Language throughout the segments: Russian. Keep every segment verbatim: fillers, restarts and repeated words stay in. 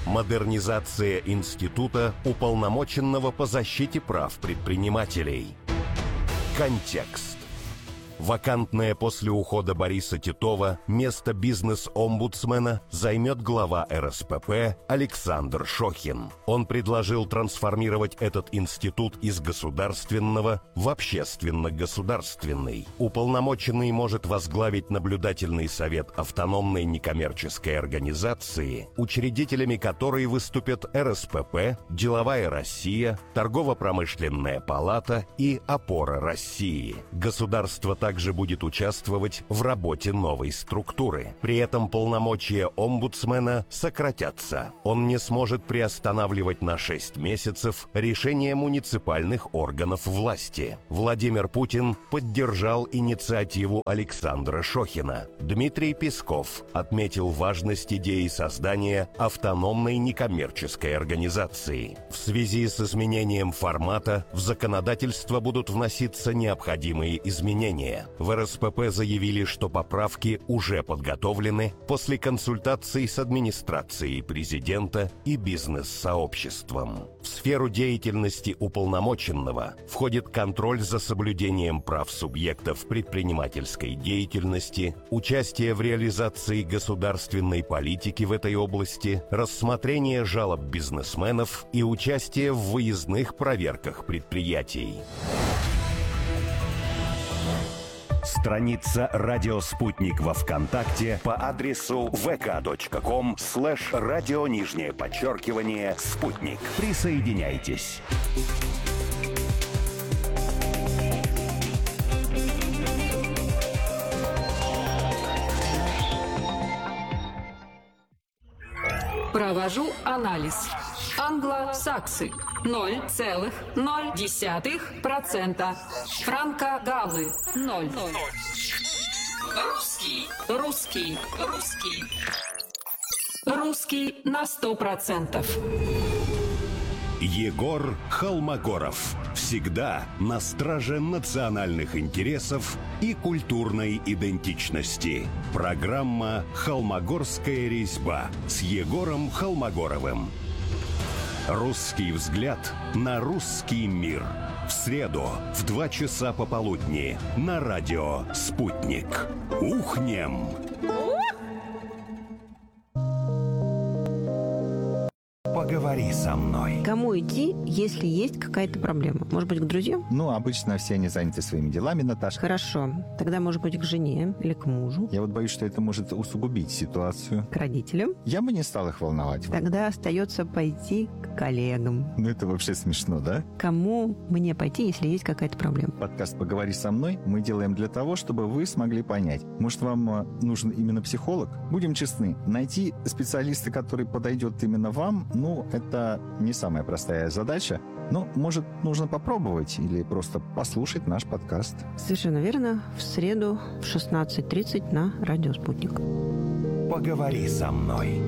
Модернизация института уполномоченного по защите прав предпринимателей. Контекст. Вакантное после ухода Бориса Титова место бизнес-омбудсмена займет глава эр эс пэ пэ Александр Шохин. Он предложил трансформировать этот институт из государственного в общественно-государственный. Уполномоченный может возглавить наблюдательный совет автономной некоммерческой организации, учредителями которой выступят эр эс пэ пэ, Деловая Россия, Торгово-промышленная палата и Опора России. Государство также будет участвовать в работе новой структуры. При этом полномочия омбудсмена сократятся. Он не сможет приостанавливать на шесть месяцев решения муниципальных органов власти. Владимир Путин поддержал инициативу Александра Шохина. Дмитрий Песков отметил важность идеи создания автономной некоммерческой организации. В связи с изменением формата в законодательство будут вноситься необходимые изменения. В эр эс пэ пэ заявили, что поправки уже подготовлены после консультаций с администрацией президента и бизнес-сообществом. В сферу деятельности уполномоченного входит контроль за соблюдением прав субъектов предпринимательской деятельности, участие в реализации государственной политики в этой области, рассмотрение жалоб бизнесменов и участие в выездных проверках предприятий. Страница «Радио Спутник» во ВКонтакте по адресу вэ ка точка ком слэш радио нижнее подчеркивание «Спутник». Присоединяйтесь. Провожу анализ. Англосаксы ноль целых ноль десятых процента. Франко-галлы ноль. Русский, русский, русский. Русский на сто процентов. Егор Холмогоров. Всегда на страже национальных интересов и культурной идентичности. Программа «Холмогорская резьба» с Егором Холмогоровым. Русский взгляд на русский мир. В среду в два часа пополудни на радио «Спутник». Ухнем! Поговори со мной. Кому идти, если есть какая-то проблема? Может быть, к друзьям? Ну, обычно все они заняты своими делами, Наташа. Хорошо. Тогда, может быть, к жене или к мужу? Я вот боюсь, что это может усугубить ситуацию. К родителям? Я бы не стал их волновать. Тогда остается пойти к коллегам. Ну, это вообще смешно, да? Кому мне пойти, если есть какая-то проблема? Подкаст «Поговори со мной» мы делаем для того, чтобы вы смогли понять. Может, вам нужен именно психолог? Будем честны, найти специалиста, который подойдет именно вам, ну, это не самая простая задача. Но, может, нужно попробовать или просто послушать наш подкаст. Совершенно верно. В среду в шестнадцать тридцать на радио «Спутник». Поговори со мной.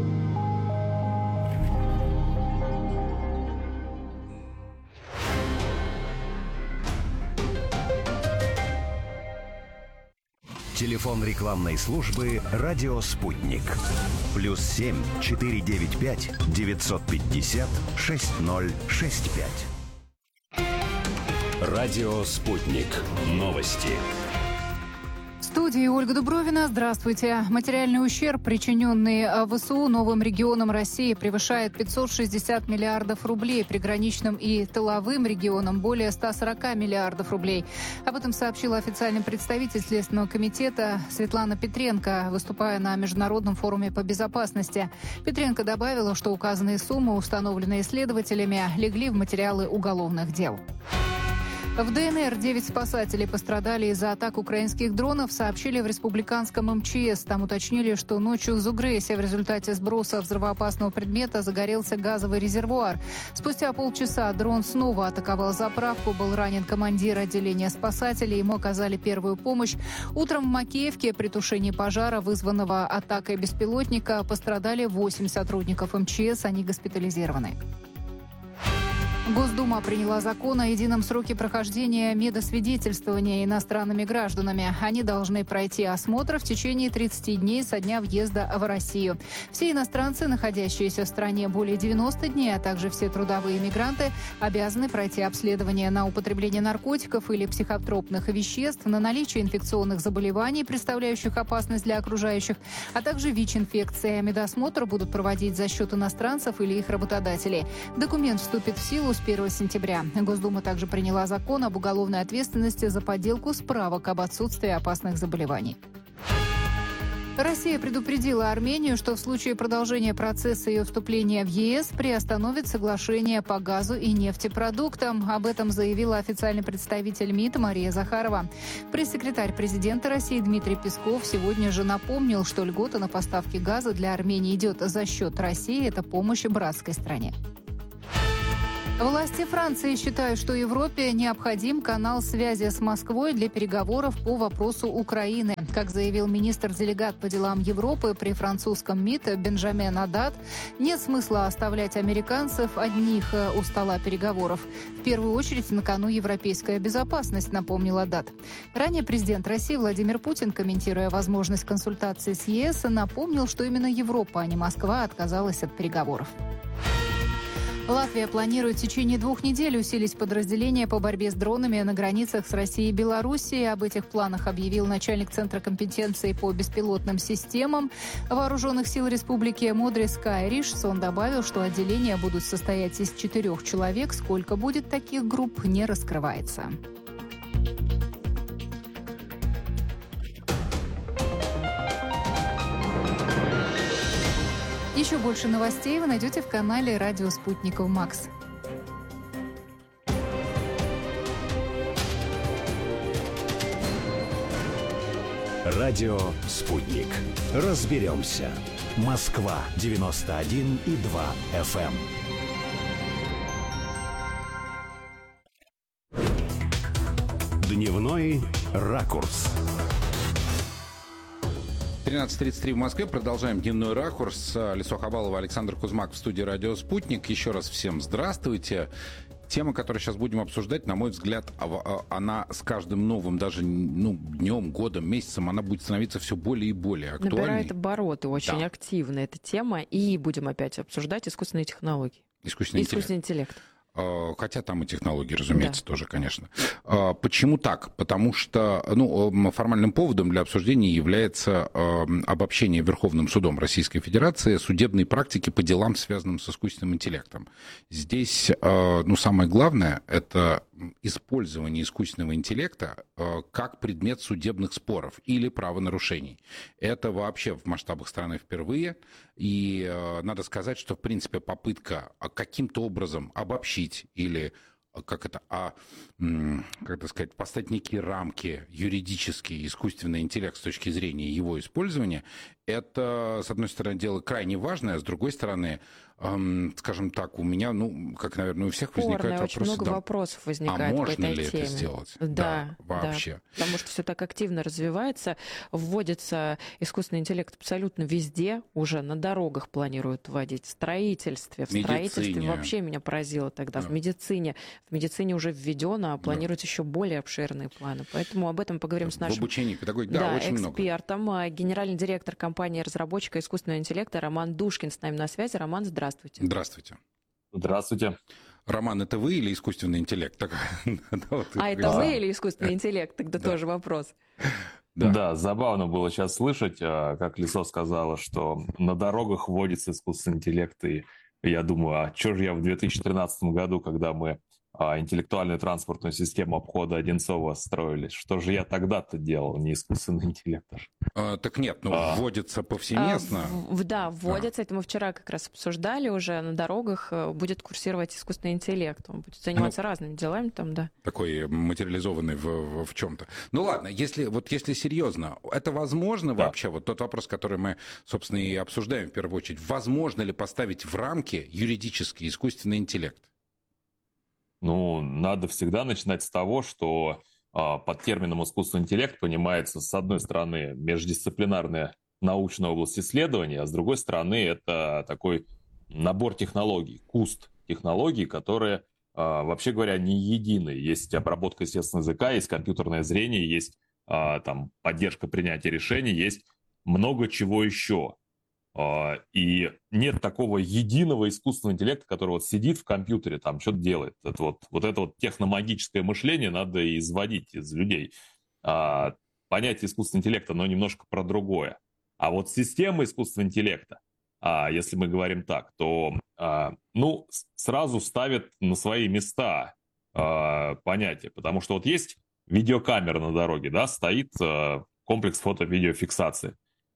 Телефон рекламной службы «Радио Спутник». Плюс семь четыре девять пять девятьсот пятьдесят шесть ноль шесть пять. Радио Спутник. Новости. В студии Ольга Дубровина. Здравствуйте. Материальный ущерб, причиненный ВСУ новым регионам России, превышает пятьсот шестьдесят миллиардов рублей. Приграничным и тыловым регионам более ста сорока миллиардов рублей. Об этом сообщила официальный представитель Следственного комитета Светлана Петренко, выступая на Международном форуме по безопасности. Петренко добавила, что указанные суммы, установленные следователями, легли в материалы уголовных дел. В ДНР девять спасателей пострадали из-за атак украинских дронов, сообщили в республиканском эм че эс. Там уточнили, что ночью в Зугресе в результате сброса взрывоопасного предмета загорелся газовый резервуар. Спустя полчаса дрон снова атаковал заправку, был ранен командир отделения спасателей, ему оказали первую помощь. Утром в Макеевке при тушении пожара, вызванного атакой беспилотника, пострадали восемь сотрудников эм че эс, они госпитализированы. Госдума приняла закон о едином сроке прохождения медосвидетельствования иностранными гражданами. Они должны пройти осмотр в течение тридцати дней со дня въезда в Россию. Все иностранцы, находящиеся в стране более девяноста дней, а также все трудовые мигранты, обязаны пройти обследование на употребление наркотиков или психотропных веществ, на наличие инфекционных заболеваний, представляющих опасность для окружающих, а также ВИЧ-инфекции. Медосмотр будут проводить за счет иностранцев или их работодателей. Документ вступит в силу с первого сентября. Госдума также приняла закон об уголовной ответственности за подделку справок об отсутствии опасных заболеваний. Россия предупредила Армению, что в случае продолжения процесса ее вступления в ЕС приостановит соглашение по газу и нефтепродуктам. Об этом заявила официальный представитель МИД Мария Захарова. Пресс-секретарь президента России Дмитрий Песков сегодня же напомнил, что льгота на поставки газа для Армении идет за счет России. Это помощь братской стране. Власти Франции считают, что Европе необходим канал связи с Москвой для переговоров по вопросу Украины. Как заявил министр-делегат по делам Европы при французском МИД Бенджамен Адат, нет смысла оставлять американцев одних у стола переговоров. В первую очередь на кону европейская безопасность, напомнил Адат. Ранее президент России Владимир Путин, комментируя возможность консультации с ЕС, напомнил, что именно Европа, а не Москва, отказалась от переговоров. Латвия планирует в течение двух недель усилить подразделения по борьбе с дронами на границах с Россией и Белоруссией. Об этих планах объявил начальник Центра компетенции по беспилотным системам Вооруженных сил Республики Модрис Кайриш. Он добавил, что отделения будут состоять из четырех человек. Сколько будет таких групп, не раскрывается. Еще больше новостей вы найдете в канале «Радио Спутников Макс». Радио «Спутник». Разберемся. Москва девяносто один и два эф эм. Дневной ракурс. тринадцать тридцать три в Москве. Продолжаем дневной ракурс. Лисо Хабалова, Александр Кузмак в студии «Радио Спутник». Еще раз всем здравствуйте. Тема, которую сейчас будем обсуждать, на мой взгляд, она с каждым новым, даже ну, днем, годом, месяцем, она будет становиться все более и более актуальной. Набирает обороты очень да. активно эта тема. И будем опять обсуждать искусственные технологии. Искусственный, Искусственный интеллект. интеллект. Хотя там и технологии, разумеется, да. тоже, конечно. Почему так? Потому что ну, формальным поводом для обсуждения является обобщение Верховным судом Российской Федерации судебной практики по делам, связанным с искусственным интеллектом. Здесь ну, самое главное – это использование искусственного интеллекта как предмет судебных споров или правонарушений. Это вообще в масштабах страны впервые. И надо сказать, что, в принципе, попытка каким-то образом обобщить или как это, а, как это сказать, поставить некие рамки юридические, искусственный интеллект с точки зрения его использования, это, с одной стороны, дело крайне важное, а с другой стороны, эм, скажем так, у меня, ну, как, наверное, у всех Спорно, возникает вопрос. Очень много да, вопросов возникает а можно по этой ли теме. это сделать? Да, да, вообще. Да, потому что все так активно развивается, вводится искусственный интеллект абсолютно везде, уже на дорогах планируют вводить, в строительстве, в медицине. строительстве вообще меня поразило тогда, да. в медицине. В медицине уже введено, а планируются да. еще более обширные планы. Поэтому об этом поговорим с нашим... В обучении педагогики, да, да, очень экспертом, много. Генеральный директор компании-разработчика искусственного интеллекта Роман Душкин с нами на связи. Роман, здравствуйте. Здравствуйте. Здравствуйте. Роман, это вы или искусственный интеллект? А это вы или искусственный интеллект? Тогда тоже вопрос. Да. да, забавно было сейчас слышать, как Лисо сказала, что на дорогах вводится искусственный интеллект. И я думаю, а что же я в две тысячи тринадцатом году, когда мы интеллектуальную транспортную систему обхода Одинцова строили, что же я тогда-то делал, не искусственный интеллект? А, так нет, ну, а. вводится повсеместно. А, в, да, вводится. А. Это мы вчера как раз обсуждали уже. На дорогах будет курсировать искусственный интеллект. Он будет заниматься ну, разными делами там, да. Такой материализованный в, в, в чем-то. Ну ладно, если, вот, если серьезно, это возможно да. вообще? Вот тот вопрос, который мы, собственно, и обсуждаем в первую очередь. Возможно ли поставить в рамки юридический искусственный интеллект? Ну, надо всегда начинать с того, что а, под термином искусственный интеллект понимается, с одной стороны, междисциплинарная научная область исследования, а с другой стороны, это такой набор технологий, куст технологий, которые вообще говоря, не едины. Есть обработка естественного языка, есть компьютерное зрение, есть там поддержка принятия решений, есть много чего еще. И нет такого единого искусственного интеллекта, который вот сидит в компьютере, там что-то делает. Это вот, вот это вот техномагическое мышление надо изводить из людей. Понятие искусственного интеллекта, но немножко про другое. А вот система искусственного интеллекта, если мы говорим так, то ну, сразу ставят на свои места понятия. Потому что вот есть видеокамера на дороге, да, стоит комплекс фото-видеофиксации.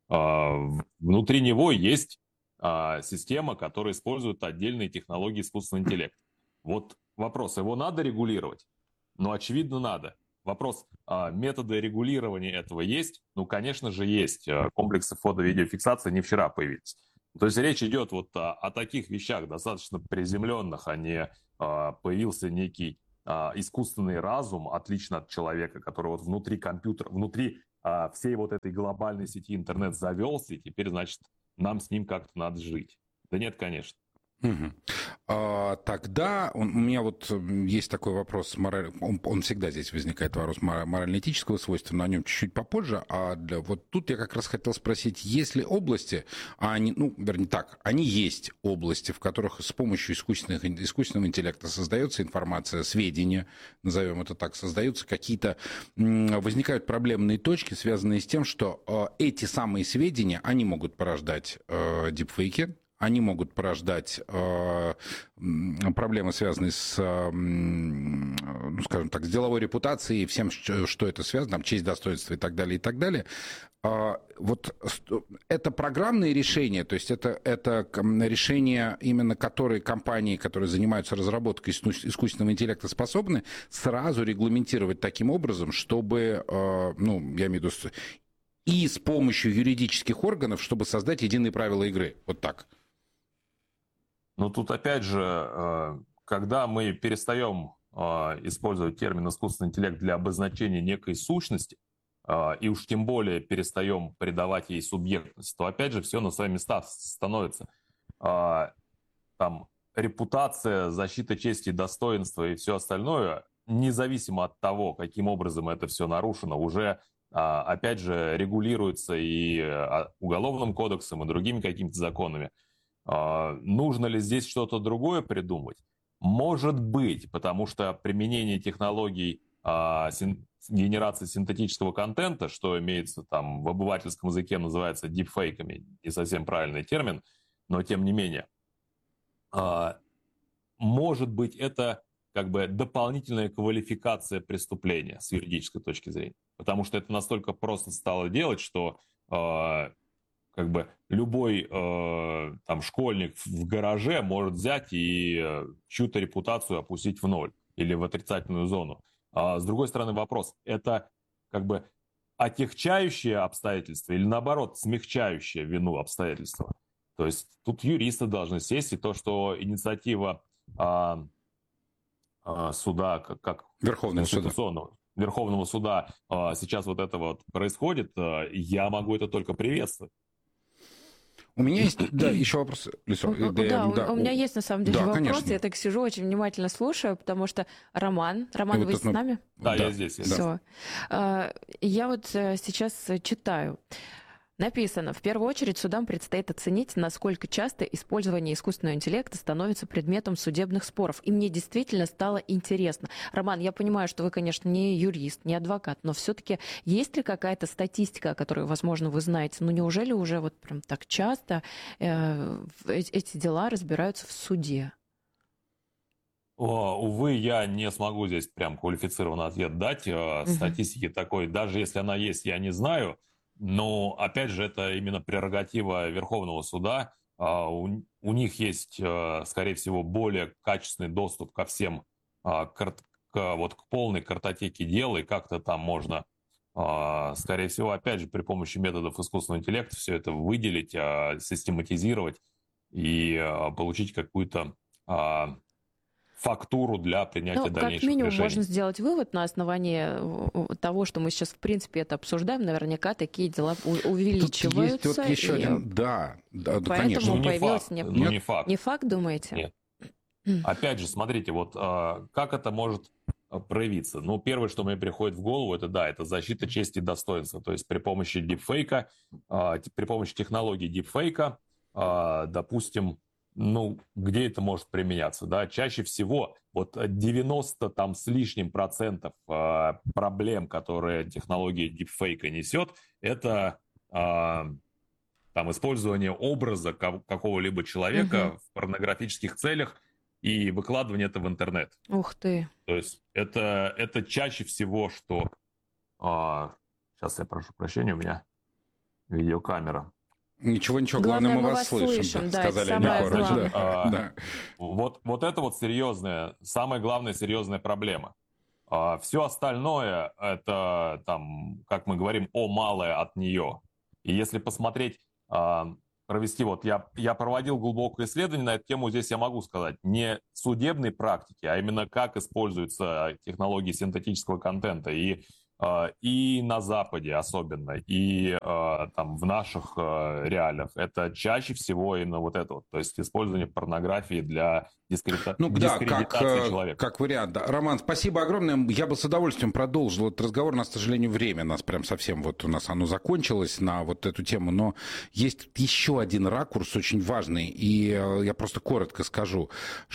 Внутри него есть система, которая использует отдельные технологии искусственного интеллекта. Вот вопрос, его надо регулировать? Ну, очевидно, надо. Вопрос, методы регулирования этого есть? Ну, конечно же, есть. Комплексы фото-видеофиксации не вчера появились. То есть речь идет вот о, о таких вещах, достаточно приземленных, а не появился некий искусственный разум, отлично от человека, который вот внутри компьютера, внутри всей вот этой глобальной сети интернет завелся, и теперь, значит, нам с ним как-то надо жить. Да нет, конечно. Угу. А, тогда он, у меня вот есть такой вопрос, мораль, он, он всегда здесь возникает, вопрос морально-этического свойства, но о нем чуть-чуть попозже. А для, вот тут я как раз хотел спросить, есть ли области, а они, ну, вернее так, они есть области, в которых с помощью искусственных, искусственного интеллекта создается информация, сведения, назовем это так, создаются какие-то, возникают проблемные точки, связанные с тем, что э, эти самые сведения, они могут порождать э, дипфейки, они могут порождать э, проблемы, связанные с, э, ну, скажем так, с деловой репутацией, всем, что, что это связано, там, честь, достоинство и так далее, и так далее. Э, вот это программные решения, то есть это, это решения, именно которые компании, которые занимаются разработкой искусственного интеллекта, способны сразу регламентировать таким образом, чтобы, э, ну, я имею в виду, и с помощью юридических органов, чтобы создать единые правила игры. Вот так. Ну, тут опять же, когда мы перестаем использовать термин искусственный интеллект для обозначения некой сущности, и уж тем более перестаем придавать ей субъектность, то опять же все на свои места становится. Там репутация, защита чести, достоинства и все остальное, независимо от того, каким образом это все нарушено, уже опять же регулируется и уголовным кодексом, и другими какими-то законами. Нужно ли здесь что-то другое придумать? Может быть, потому что применение технологий а, син, генерации синтетического контента, что имеется там в обывательском языке называется дипфейками, не совсем правильный термин, но тем не менее, а, может быть, это как бы дополнительная квалификация преступления с юридической точки зрения, потому что это настолько просто стало делать, что а, как бы любой э, там школьник в гараже может взять и э, чью-то репутацию опустить в ноль или в отрицательную зону. А с другой стороны вопрос, это как бы отягчающие обстоятельства или наоборот смягчающие вину обстоятельства? То есть тут юристы должны сесть, и то, что инициатива э, э, суда, как, как Верховного суда. Верховного суда э, сейчас вот это вот происходит, э, я могу это только приветствовать. У меня есть, да, еще вопрос. Лицо. Да, да, да, у меня есть на самом деле да, вопрос. Конечно. Я так сижу, очень внимательно слушаю, потому что Роман, Роман, вы, вы с нами? Да, да, я здесь. Я Все. Да. Я вот сейчас читаю. Написано, в первую очередь судам предстоит оценить, насколько часто использование искусственного интеллекта становится предметом судебных споров. И мне действительно стало интересно. Роман, я понимаю, что вы, конечно, не юрист, не адвокат, но все-таки есть ли какая-то статистика, которую, возможно, вы знаете? Ну, неужели уже вот прям так часто э, эти дела разбираются в суде? О, увы, я не смогу здесь прям квалифицированный ответ дать. Угу. Статистики такой, даже если она есть, я не знаю. Но, опять же, это именно прерогатива Верховного суда. У, у них есть, скорее всего, более качественный доступ ко всем, к, к, вот, к полной картотеке дел, и как-то там можно, скорее всего, опять же, при помощи методов искусственного интеллекта все это выделить, систематизировать и получить какую-то фактуру для принятия ну, дальнейших решений. Как минимум решений. можно сделать вывод на основании того, что мы сейчас в принципе это обсуждаем. Наверняка такие дела увеличиваются. Тут есть вот еще и... один, да, да, поэтому конечно. Поэтому появилось не, факт, не... не факт. Не факт, думаете? Нет. Mm. Опять же, смотрите, вот э, как это может проявиться. Ну, первое, что мне приходит в голову, это, да, это защита чести и достоинства. То есть при помощи дипфейка, э, при помощи технологии дипфейка, э, допустим, ну, где это может применяться, да? Чаще всего вот девяносто там с лишним процентов э, проблем, которые технология дипфейка несет, это э, там использование образа какого-либо человека угу. в порнографических целях и выкладывание это в интернет. Ух ты. То есть это, это чаще всего, что... Э, сейчас я прошу прощения, у меня видеокамера. Ничего, ничего, главное, главное мы, мы вас слышим, слышим да, сказали они коротко. Да. А, да. вот, вот это вот серьезная, самая главная серьезная проблема. А, все остальное, это, там, как мы говорим, о малое от нее. И если посмотреть, а, провести, вот я, я проводил глубокое исследование на эту тему, здесь я могу сказать, не судебной практики, а именно как используются технологии синтетического контента. И и на Западе особенно, и там в наших реалиях. Это чаще всего именно вот это вот, то есть использование порнографии для дискредита... ну, да, дискредитации как, человека. Как вариант. Да. Роман, спасибо огромное. Я бы с удовольствием продолжил этот разговор. У нас, к сожалению, время нас прям совсем вот у нас оно закончилось на вот эту тему, но есть еще один ракурс очень важный, и я просто коротко скажу,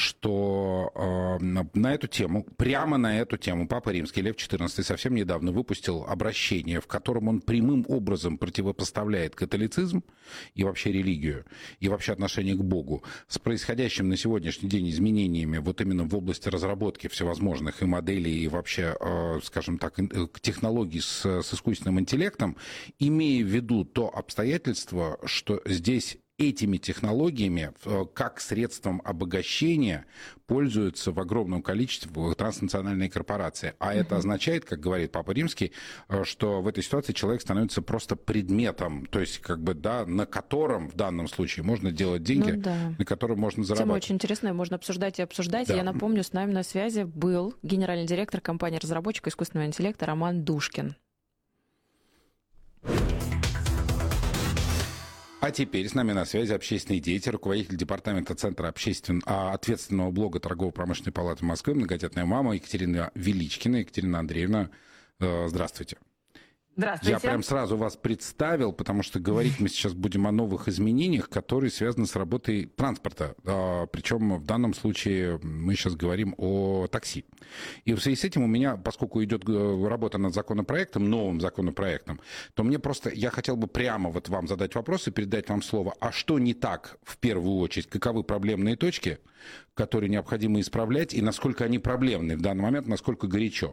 что э, на эту тему, прямо на эту тему Папа Римский Лев четырнадцатый совсем недавно выпустил обращение, в котором он прямым образом противопоставляет католицизм и вообще религию, и вообще отношение к Богу с происходящим на сегодняшний день изменениями вот именно в области разработки всевозможных и моделей, и вообще, скажем так, технологий с, с искусственным интеллектом, имея в виду то обстоятельство, что здесь этими технологиями как средством обогащения пользуются в огромном количестве транснациональные корпорации. А mm-hmm. это означает, как говорит Папа Римский, что в этой ситуации человек становится просто предметом, то есть как бы, да, на котором в данном случае можно делать деньги, ну, да. на котором можно зарабатывать. Тема очень интересная, можно обсуждать и обсуждать. Да. Я напомню, с нами на связи был генеральный директор компании-разработчика искусственного интеллекта Роман Душкин. А теперь с нами на связи общественный деятель, руководитель департамента Центра обществен... ответственного блога Торгово-промышленной палаты Москвы, многодетная мама Екатерина Величкина. Екатерина Андреевна, здравствуйте. Здравствуйте. Я прям сразу вас представил, потому что говорить мы сейчас будем о новых изменениях, которые связаны с работой транспорта. Причем в данном случае мы сейчас говорим о такси. И в связи с этим у меня, поскольку идет работа над законопроектом, новым законопроектом, то мне просто, я хотел бы прямо вот вам задать вопрос и передать вам слово. А что не так в первую очередь? Каковы проблемные точки, которые необходимо исправлять, и насколько они проблемны в данный момент, насколько горячо?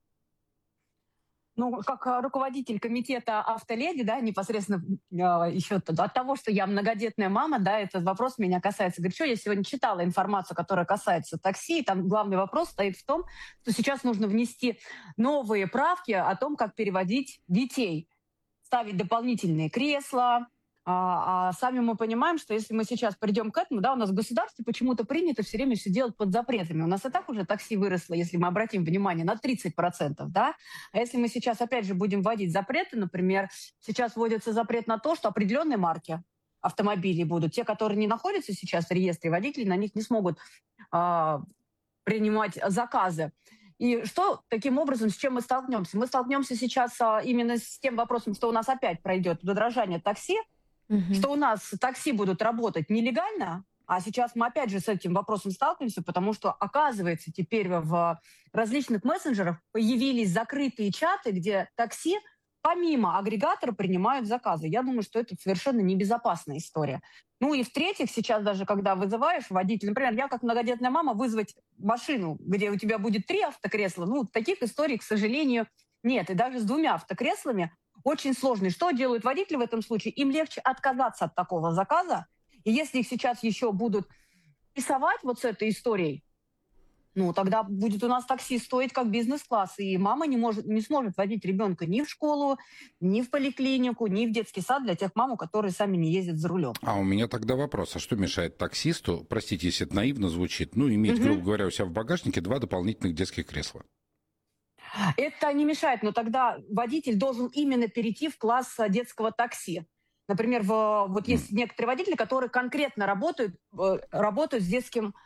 Ну, как руководитель комитета «Автоледи», да, непосредственно еще от того, что я многодетная мама, да, этот вопрос меня касается горячо. Я сегодня читала информацию, которая касается такси, и там главный вопрос стоит в том, что сейчас нужно внести новые правки о том, как переводить детей, ставить дополнительные кресла. А, а сами мы понимаем, что если мы сейчас придем к этому, да, у нас в государстве почему-то принято все время все делать под запретами. У нас и так уже такси выросло, если мы обратим внимание, на тридцать процентов, да. А если мы сейчас опять же будем вводить запреты, например, сейчас вводится запрет на то, что определенные марки автомобилей будут, те, которые не находятся сейчас в реестре, водители на них не смогут а, принимать заказы. И что таким образом, с чем мы столкнемся? Мы столкнемся сейчас а, именно с тем вопросом, что у нас опять пройдет удорожание такси, Uh-huh. что у нас такси будут работать нелегально, а сейчас мы опять же с этим вопросом сталкиваемся, потому что, оказывается, теперь в различных мессенджерах появились закрытые чаты, где такси помимо агрегатора принимают заказы. Я думаю, что это совершенно небезопасная история. Ну и в-третьих, сейчас даже когда вызываешь водителя, например, я как многодетная мама, вызвать машину, где у тебя будет три автокресла, ну таких историй, к сожалению, нет. И даже с двумя автокреслами очень сложный. Что делают водители в этом случае? Им легче отказаться от такого заказа. И если их сейчас еще будут рисовать вот с этой историей, ну, тогда будет у нас такси стоить как бизнес-класс. И мама не, может, не сможет водить ребенка ни в школу, ни в поликлинику, ни в детский сад для тех мам, которые сами не ездят за рулем. А у меня тогда вопрос. А что мешает таксисту, простите, если это наивно звучит, ну, иметь, грубо говоря, у себя в багажнике два дополнительных детских кресла? Это не мешает, но тогда водитель должен именно перейти в класс детского такси. Например, в, вот есть некоторые водители, которые конкретно работают, работают с детским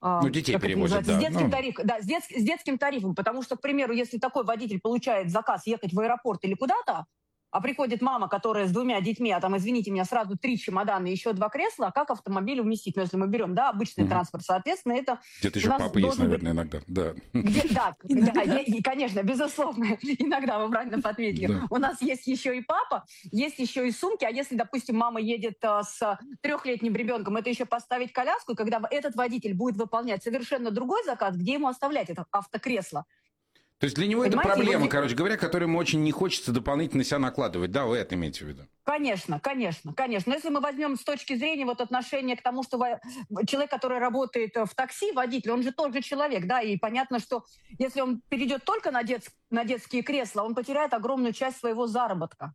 Ну, детей перевозят, да. С детским, ну... тариф, да, с, детс, с детским тарифом, потому что, к примеру, если такой водитель получает заказ ехать в аэропорт или куда-то, а приходит мама, которая с двумя детьми, а там, извините меня, сразу три чемодана и еще два кресла, а как автомобиль уместить? Ну, если мы берем, да, обычный mm-hmm. транспорт, соответственно, это... Где-то еще папа есть, наверное, быть... иногда, да. Где, да, да я, и, конечно, безусловно, иногда вы правильно отметили. Да. У нас есть еще и папа, есть еще и сумки, а если, допустим, мама едет а, с трехлетним ребенком, это еще поставить коляску, когда этот водитель будет выполнять совершенно другой заказ, где ему оставлять это автокресло. То есть для него Понимаете, это проблема, вот... короче говоря, которую ему очень не хочется дополнительно себя накладывать. Да, вы это имеете в виду? Конечно, конечно, конечно. Но если мы возьмем с точки зрения вот отношения к тому, что человек, который работает в такси, водитель, он же тоже человек, да, и понятно, что если он перейдет только на, дет... на детские кресла, он потеряет огромную часть своего заработка.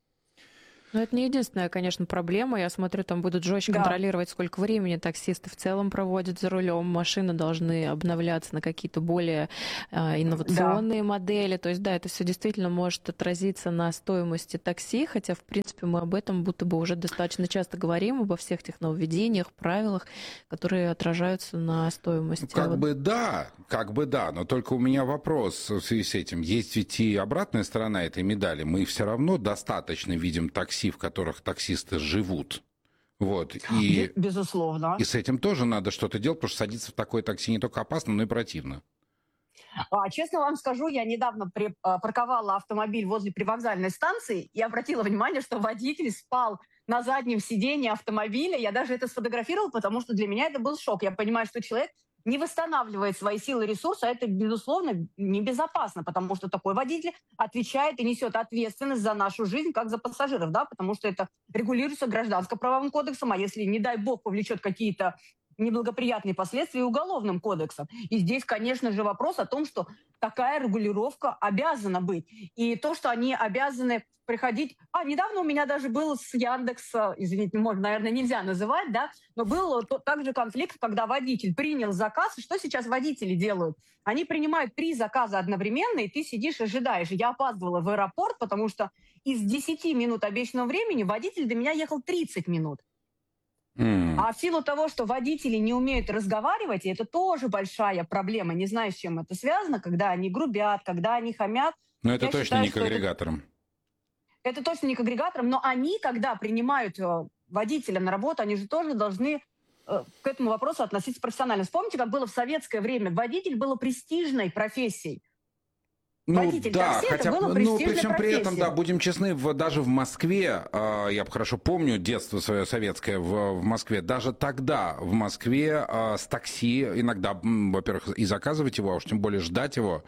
Но это не единственная, конечно, проблема. Я смотрю, там будут жестче да. контролировать, сколько времени таксисты в целом проводят за рулем. Машины должны обновляться на какие-то более э, инновационные да. модели. То есть, да, это все действительно может отразиться на стоимости такси, хотя, в принципе, мы об этом будто бы уже достаточно часто говорим, обо всех тех нововведениях, правилах, которые отражаются на стоимости. Как вот. бы да, как бы да, но только у меня вопрос в связи с этим. Есть ведь и обратная сторона этой медали. Мы все равно достаточно видим такси, в которых таксисты живут. Вот. И, безусловно. И с этим тоже надо что-то делать, потому что садиться в такое такси не только опасно, но и противно. А, честно вам скажу, я недавно парковала автомобиль возле привокзальной станции и обратила внимание, что водитель спал на заднем сидении автомобиля. Я даже это сфотографировала, потому что для меня это был шок. Я понимаю, что человек не восстанавливает свои силы и ресурсы, а это, безусловно, небезопасно, потому что такой водитель отвечает и несет ответственность за нашу жизнь, как за пассажиров, да, потому что это регулируется гражданско-правовым кодексом, а если, не дай бог, повлечет какие-то неблагоприятные последствия уголовным кодексом. И здесь, конечно же, вопрос о том, что такая регулировка обязана быть. И то, что они обязаны приходить... А, недавно у меня даже был с Яндекса, извините, может, наверное, нельзя называть, да, но был также конфликт, когда водитель принял заказ. И что сейчас водители делают? Они принимают три заказа одновременно, и ты сидишь, ожидаешь. Я опаздывала в аэропорт, потому что из десяти минут обещанного времени водитель до меня ехал тридцать минут. Mm. А в силу того, что водители не умеют разговаривать, и это тоже большая проблема, не знаю, с чем это связано, когда они грубят, когда они хамят. Но это точно считаю, не к агрегаторам. Это, это точно не к агрегаторам, но они, когда принимают водителя на работу, они же тоже должны э, к этому вопросу относиться профессионально. Вспомните, как было в советское время. Водитель было престижной профессией. Ну Водитель да, такси, хотя, это было ну, причем профессия. при этом, да, будем честны, в, даже в Москве, э, я хорошо помню детство свое советское в, в Москве, даже тогда в Москве э, с такси иногда, во-первых, и заказывать его, а уж тем более ждать его,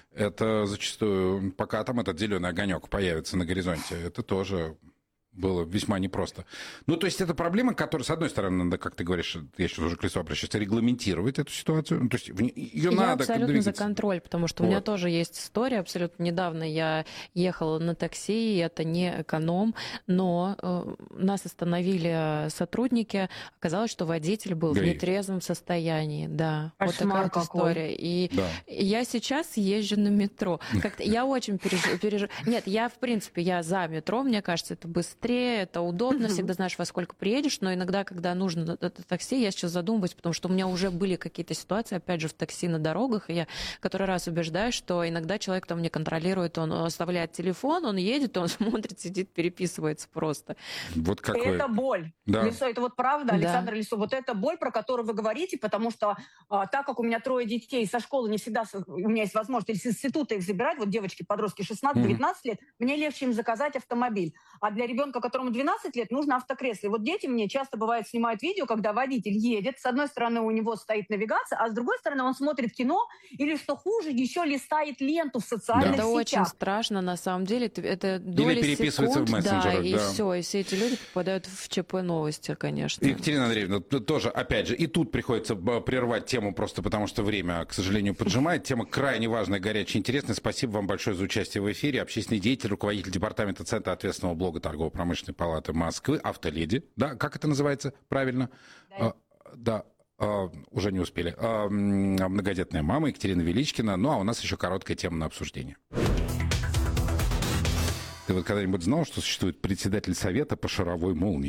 это зачастую, пока там этот зеленый огонек появится на горизонте, это тоже... было весьма непросто. Ну, то есть это проблема, которая, с одной стороны, надо, как ты говоришь, я сейчас уже к Лису обращаюсь, регламентировать эту ситуацию. Ну, то есть ее я надо абсолютно двигаться. за контроль, потому что вот. У меня тоже есть история. Абсолютно недавно я ехала на такси, и это не эконом, но э, нас остановили сотрудники. Оказалось, что водитель был Грей. в нетрезвом состоянии. Да, Кошмар вот такая вот история. И да. я сейчас езжу на метро. Как-то я очень переживаю. Переж... Нет, я, в принципе, я за метро. Мне кажется, это быстрее. Это удобно, всегда знаешь, во сколько приедешь, но иногда, когда нужно это такси, я сейчас задумываюсь, потому что у меня уже были какие-то ситуации, опять же, в такси на дорогах, и я который раз убеждаюсь, что иногда человек там не контролирует, он оставляет телефон, он едет, он смотрит, сидит, переписывается просто. Вот какой... Это боль. Да. Лисо, это вот правда, да. Александр Лисо, вот это боль, про которую вы говорите, потому что а, так как у меня трое детей, со школы не всегда у меня есть возможность из института их забирать, вот девочки, подростки шестнадцать-девятнадцать mm-hmm. лет, мне легче им заказать автомобиль. А для ребенка, которому двенадцать лет, нужно автокресло. И вот дети мне часто, бывает, снимают видео, когда водитель едет, с одной стороны у него стоит навигация, а с другой стороны он смотрит кино, или, что хуже, еще листает ленту в социальных да. сетях. Это очень страшно, на самом деле. Это, это доли или переписывается секунд, в мессенджерах. Да, и да. все. И все эти люди попадают в ЧП новости, конечно. Екатерина Андреевна, тоже, опять же, и тут приходится прервать тему просто потому, что время, к сожалению, поджимает. Тема крайне важная, горячая, интересная. Спасибо вам большое за участие в эфире. Общественный деятель, руководитель департамента Центра ответственного блога Торгово-промышленной палаты Москвы, автоледи. Да, как это называется правильно? Да. А, да. А, уже не успели. А, многодетная мама Екатерина Величкина. Ну, а у нас еще короткая тема на обсуждение. Ты вот когда-нибудь знал, что существует председатель совета по шаровой молнии?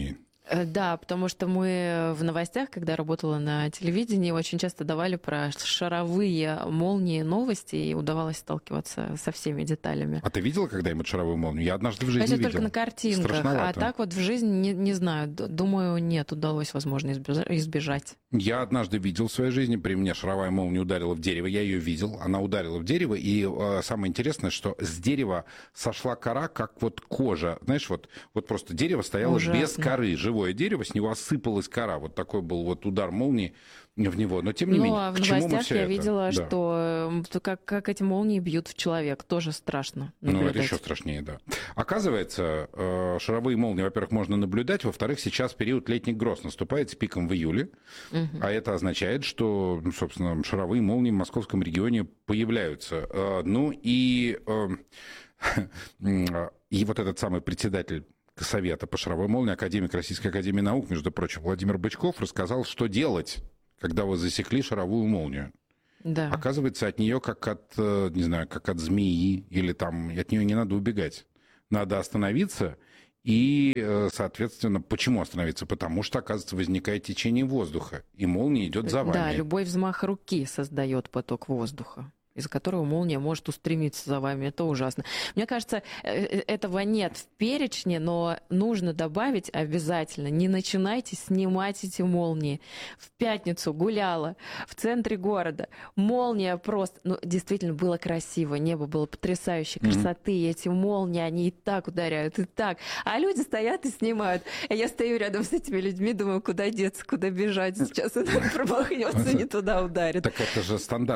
Да, потому что мы в новостях, когда работала на телевидении, очень часто давали про шаровые молнии новости, и удавалось сталкиваться со всеми деталями. А ты видела когда-нибудь шаровую молнию? Я однажды в жизни Конечно, видел. только на картинках, а так вот в жизни не, не знаю. Думаю, нет, удалось, возможно, избежать. Я однажды видел в своей жизни, при мне шаровая молния ударила в дерево, я ее видел, она ударила в дерево, и э, самое интересное, что с дерева сошла кора, как вот кожа, знаешь, вот, вот просто дерево стояло Ужасно. Без коры, живое дерево, с него осыпалась кора, вот такой был вот удар молнии в него, но тем не ну, менее, а в к чему мы новостях все я это? видела, Да. что как, как эти молнии бьют в человека, тоже страшно наблюдать. Ну, это еще страшнее, да. Оказывается, э, шаровые молнии, во-первых, можно наблюдать, во-вторых, сейчас период летних гроз наступает с пиком в июле, угу. а это означает, что, ну, собственно, шаровые молнии в московском регионе появляются. Э, ну и, э, и вот этот самый председатель Совета по шаровой молнии, академик Российской академии наук, между прочим, Владимир Бычков, рассказал, что делать, когда вы засекли шаровую молнию. Да. Оказывается, от нее как от, не знаю, как от змеи, или там от нее не надо убегать. Надо остановиться и, соответственно, почему остановиться? Потому что, оказывается, возникает течение воздуха, и молния идет за вами. Да, любой взмах руки создает поток воздуха, из-за которого молния может устремиться за вами. Это ужасно. Мне кажется, этого нет в перечне, но нужно добавить обязательно. Не начинайте снимать эти молнии. В пятницу гуляла в центре города. Молния просто... Ну, действительно, было красиво. Небо было потрясающей красоты. Mm-hmm. Эти молнии, они и так ударяют, и так. А люди стоят и снимают. А я стою рядом с этими людьми, думаю, куда деться, куда бежать. Сейчас это промахнется, не туда ударит. Так это же стандарт.